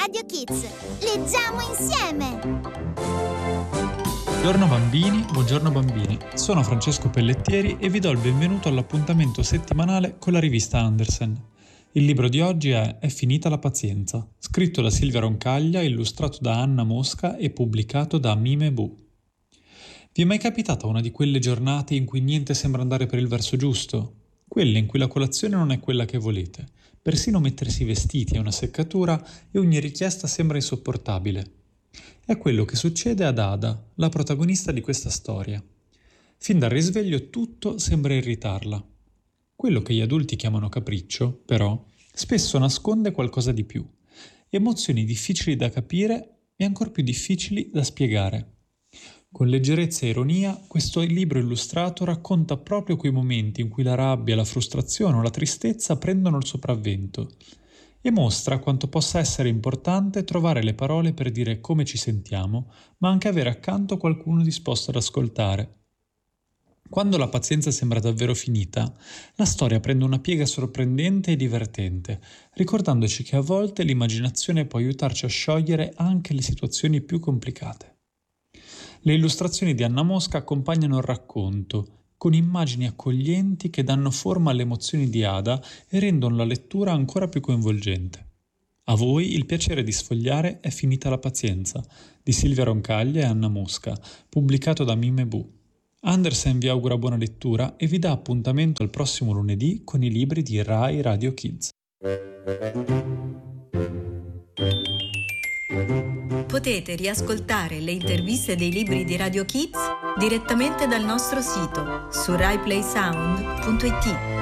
Radio Kids. Leggiamo insieme! Buongiorno bambini. Sono Francesco Pellettieri e vi do il benvenuto all'appuntamento settimanale con la rivista Andersen. Il libro di oggi è finita la pazienza, scritto da Silvia Roncaglia, illustrato da Anna Mosca e pubblicato da Mime Bu. Vi è mai capitata una di quelle giornate in cui niente sembra andare per il verso giusto? Quelle in cui la colazione non è quella che volete. Persino mettersi i vestiti è una seccatura e ogni richiesta sembra insopportabile. È quello che succede ad Ada, la protagonista di questa storia. Fin dal risveglio tutto sembra irritarla. Quello che gli adulti chiamano capriccio, però, spesso nasconde qualcosa di più. Emozioni difficili da capire e ancor più difficili da spiegare. Con leggerezza e ironia, questo libro illustrato racconta proprio quei momenti in cui la rabbia, la frustrazione o la tristezza prendono il sopravvento e mostra quanto possa essere importante trovare le parole per dire come ci sentiamo, ma anche avere accanto qualcuno disposto ad ascoltare. Quando la pazienza sembra davvero finita, la storia prende una piega sorprendente e divertente, ricordandoci che a volte l'immaginazione può aiutarci a sciogliere anche le situazioni più complicate. Le illustrazioni di Anna Mosca accompagnano il racconto, con immagini accoglienti che danno forma alle emozioni di Ada e rendono la lettura ancora più coinvolgente. A voi il piacere di sfogliare È finita la pazienza, di Silvia Roncaglia e Anna Mosca, pubblicato da Mime Bu. Andersen vi augura buona lettura e vi dà appuntamento al prossimo lunedì con i libri di Rai Radio Kids. Potete riascoltare le interviste dei libri di Radio Kids direttamente dal nostro sito su raiplaysound.it.